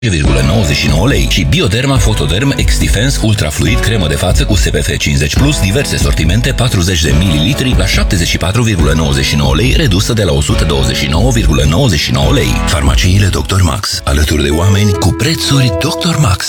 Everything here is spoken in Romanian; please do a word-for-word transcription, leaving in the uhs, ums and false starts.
virgulă nouăzeci și nouă lei și Bioderma Photoderm X-Defense Ultra Fluid cremă de față cu S P F cincizeci plus, diverse sortimente, patruzeci de mililitri la șaptezeci și patru virgulă nouăzeci și nouă lei, redusă de la o sută douăzeci și nouă virgulă nouăzeci și nouă lei. Farmaciile doctor Max, alături de oameni cu prețuri doctor Max.